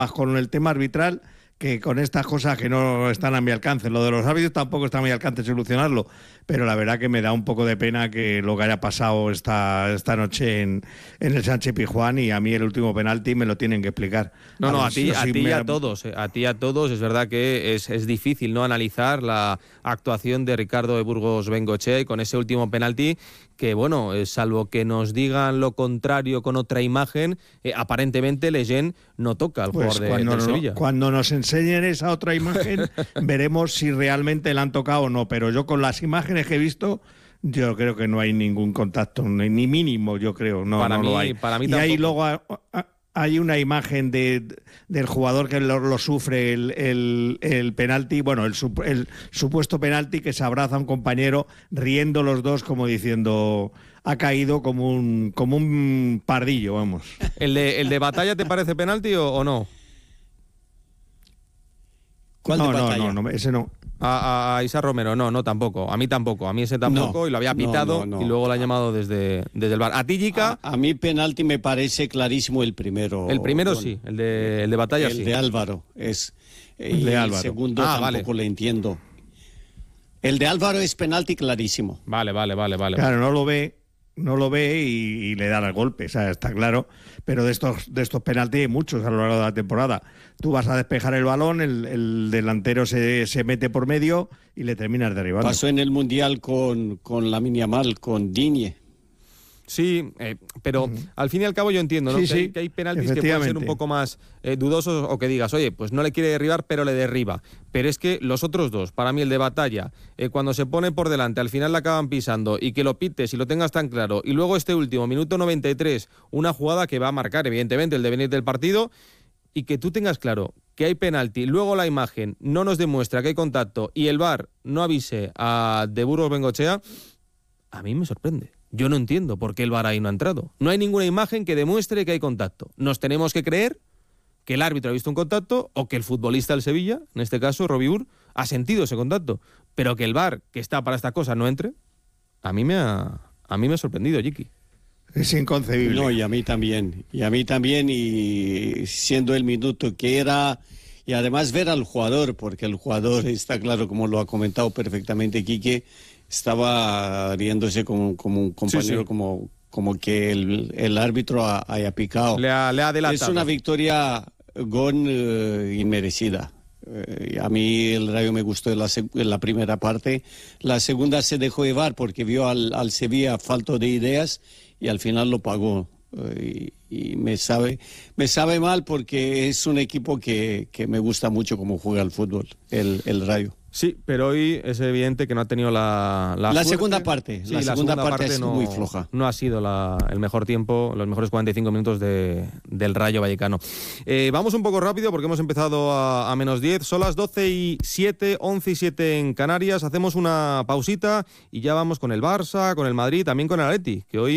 con el tema arbitral que con estas cosas que no están a mi alcance. Lo de los árbitros tampoco está a mi alcance solucionarlo, pero la verdad que me da un poco de pena que lo que haya pasado esta noche en el Sánchez Pizjuán, y a mí el último penalti me lo tienen que explicar. A ti y a todos. A ti y a todos. Es verdad que es difícil no analizar la actuación de Ricardo de Burgos Bengoechea, y con ese último penalti que, bueno, salvo que nos digan lo contrario con otra imagen, aparentemente Leyen no toca al jugador del Sevilla. Cuando nos enseñen esa otra imagen veremos si realmente le han tocado o no, pero yo con las imágenes que he visto, yo creo que no hay ningún contacto, ni mínimo, yo creo. Para mí y ahí luego hay una imagen del jugador que lo sufre el penalti, bueno, el supuesto penalti, que se abraza a un compañero riendo los dos como diciendo ha caído como un pardillo, vamos. ¿El de Batalla te parece penalti o no? ¿Cuál de Batalla? No, ese no. A Isa Romero, no, tampoco. A mí tampoco. A mí ese tampoco, y lo había pitado y luego lo ha llamado desde el VAR. ¿A ti, Jica? A mí penalti me parece clarísimo el primero. El primero sí, el de Batalla sí. El de Álvaro es. El de Álvaro. El segundo tampoco le entiendo. El de Álvaro es penalti clarísimo. Vale. Claro, no lo ve y le da el golpe, o sea, está claro. Pero de estos penaltis hay muchos a lo largo de la temporada. Tú vas a despejar el balón, el delantero se mete por medio y le terminas derribando. Pasó en el Mundial con Lamine Yamal, con Digne. Sí, pero al fin y al cabo yo entiendo, ¿no? Sí, que hay penaltis que pueden ser un poco más dudosos, o que digas, oye, pues no le quiere derribar, pero le derriba. Pero es que los otros dos, para mí el de Batalla, cuando se pone por delante, al final la acaban pisando, y que lo pites y lo tengas tan claro, y luego este último, minuto 93, una jugada que va a marcar, evidentemente, el devenir del partido, y que tú tengas claro que hay penalti, luego la imagen no nos demuestra que hay contacto, y el VAR no avise a de Burgos Bengoechea, a mí me sorprende. Yo no entiendo por qué el VAR ahí no ha entrado. No hay ninguna imagen que demuestre que hay contacto. Nos tenemos que creer que el árbitro ha visto un contacto, o que el futbolista del Sevilla, en este caso Robiur, ha sentido ese contacto. Pero que el VAR, que está para esta cosa, no entre, a mí me ha sorprendido, Jiki. Es inconcebible. No, y a mí también, y siendo el minuto que era, y además ver al jugador, porque el jugador está claro, como lo ha comentado perfectamente Quique, estaba riéndose como un compañero, sí. Como que el árbitro haya picado. Le ha adelantado. Es una victoria inmerecida. A mí el Rayo me gustó en la primera parte. La segunda se dejó llevar porque vio al Sevilla falto de ideas, y al final lo pagó. Y me sabe mal, porque es un equipo que me gusta mucho cómo juega el fútbol, el Rayo. Sí, pero hoy es evidente que no ha tenido la segunda parte. Sí, la segunda parte es muy floja. No ha sido el mejor tiempo, los mejores 45 minutos del Rayo Vallecano. Vamos un poco rápido porque hemos empezado a menos 10. Son las 12:07, 11:07 en Canarias. Hacemos una pausita y ya vamos con el Barça, con el Madrid, también con el Atleti, que hoy